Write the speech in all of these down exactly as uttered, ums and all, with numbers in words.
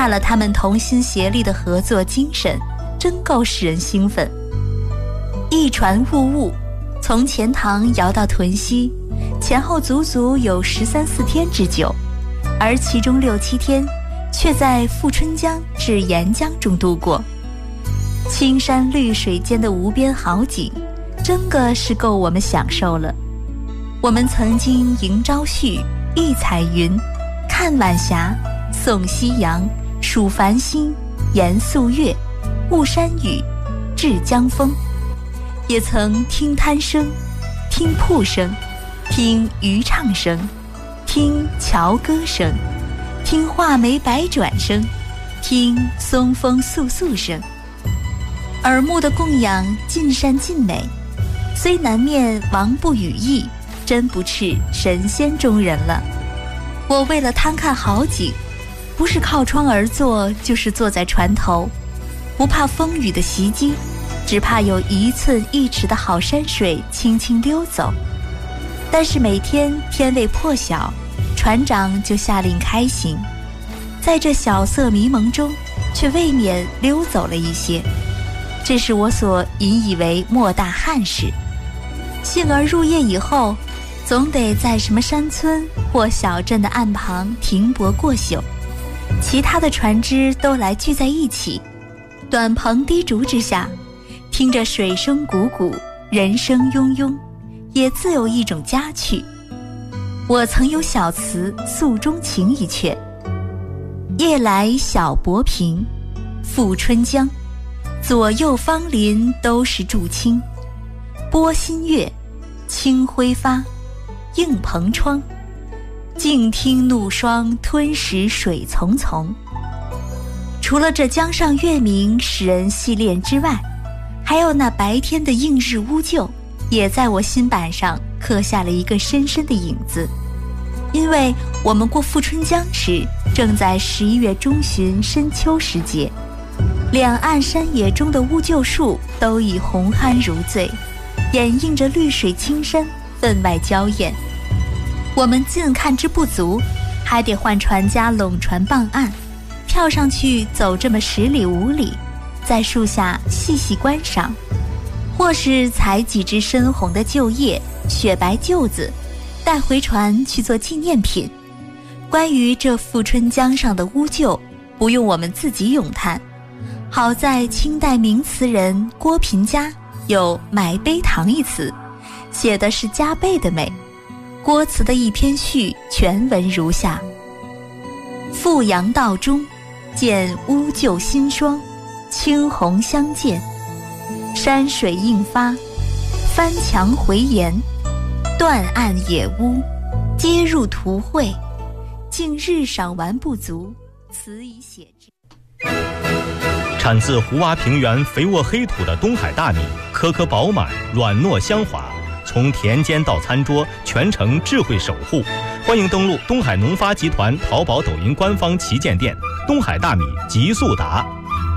看了他们同心协力的合作精神，真够使人兴奋。一船雾雾，从钱塘摇到屯溪，前后足足有十三四天之久，而其中六七天却在富春江至沿江中度过。青山绿水间的无边好景，真个是够我们享受了。我们曾经迎朝旭，忆彩云，看晚霞，诵夕阳，数繁星，言素月，悟山雨，至江风。也曾听滩声，听瀑声，听渔唱声，听樵歌声，听画眉百转声，听松风簌簌声。耳目的供养尽善尽美，虽难免王不语意，真不啻神仙中人了。我为了贪看好景，不是靠窗而坐，就是坐在船头，不怕风雨的袭击，只怕有一寸一尺的好山水轻轻溜走。但是每天天未破晓，船长就下令开行，在这晓色迷蒙中，却未免溜走了一些，这是我所引以为莫大憾事。幸而入夜以后，总得在什么山村或小镇的岸旁停泊过宿，其他的船只都来聚在一起，短棚低竹之下，听着水声汩汩，人声雍雍，也自有一种佳趣。我曾有小词诉衷情一阙：夜来小泊平，富春江，左右芳林都是柱青，波新月，清辉发，映蓬窗，静听怒霜吞食水淙淙。除了这江上月明使人系恋之外，还有那白天的映日乌桕，也在我心板上刻下了一个深深的影子。因为我们过富春江时，正在十一月中旬深秋时节，两岸山野中的乌桕树都已红酣如醉，掩映着绿水青山，分外娇艳。我们近看之不足，还得换船家拢船傍岸，跳上去走这么十里五里，在树下细细观赏，或是采几枝深红的旧叶、雪白臼子，带回船去做纪念品。关于这富春江上的乌桕，不用我们自己咏叹，好在清代名词人郭平家有买碑堂一词，写的是加倍的美。郭词的一篇序全文如下：富阳道中，见乌桕新霜，青红相间，山水映发，翻墙回岩，断岸野屋，皆入图绘，竟日赏玩不足，此以写之。 产自胡洼平原肥沃黑土的东海大米，颗颗饱满，软糯香滑，从田间到餐桌，全程智慧守护。欢迎登录东海农发集团淘宝、抖音官方旗舰店“东海大米极速达”。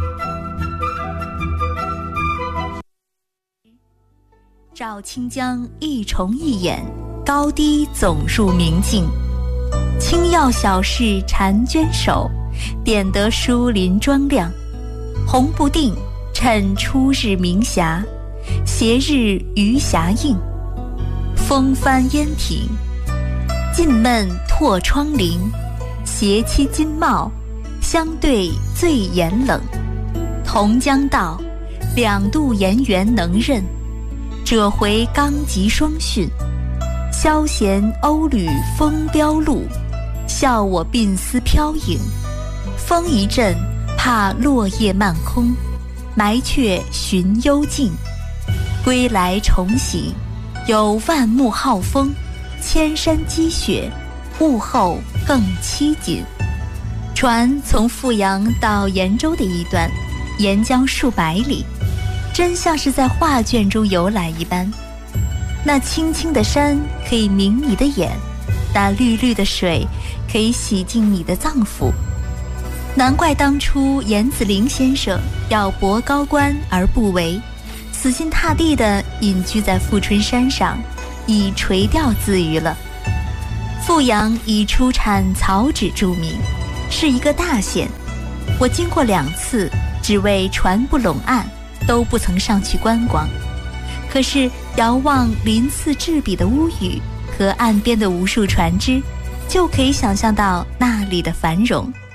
照清江一重一眼，高低总入明镜。轻要小事婵娟手，点得疏林妆亮。红不定，趁初日明霞，斜日余霞映。风帆烟挺，尽闷拓窗棂，斜栖金帽，相对最严冷。同江道，两渡沿源能任，者回刚极霜汛。消闲鸥旅风标路，笑我鬓丝飘影。风一阵，怕落叶漫空，埋雀寻幽径。归来重醒，有万木浩风，千山积雪，雾后更凄紧。船从富阳到延州的一段，沿江数百里，真像是在画卷中游览一般。那青青的山可以明你的眼，那绿绿的水可以洗净你的脏腑。难怪当初严子陵先生要博高官而不为，死心塌地地隐居在富春山上，以垂钓自娱了。富阳以出产草纸著名，是一个大县， 我经过两次，只为船不拢岸，都不曾上去观光。可是遥望鳞次栉比的屋宇和岸边的无数船只，就可以想象到那里的繁荣。